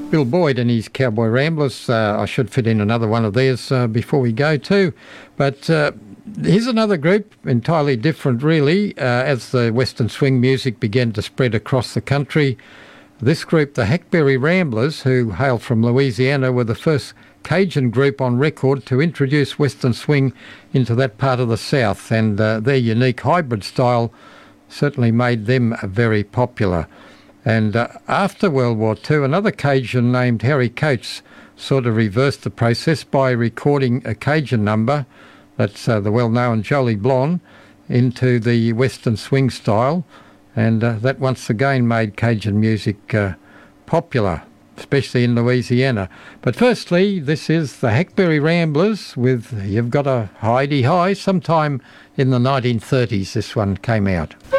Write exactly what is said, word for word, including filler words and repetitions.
Bill Boyd and his Cowboy Ramblers. Uh, I should fit in another one of theirs uh, before we go too. But uh, here's another group, entirely different really, uh, as the Western swing music began to spread across the country. This group, the Hackberry Ramblers, who hail from Louisiana, were the first Cajun group on record to introduce Western swing into that part of the South, and uh, their unique hybrid style certainly made them very popular. And uh, after World War Two, another Cajun named Harry Coates sort of reversed the process by recording a Cajun number, that's uh, the well-known Jolie Blonde, into the Western swing style, and uh, that once again made Cajun music uh, popular, especially in Louisiana. But firstly, this is the Hackberry Ramblers with You've Got a Hidey High. Sometime in the nineteen thirties this one came out.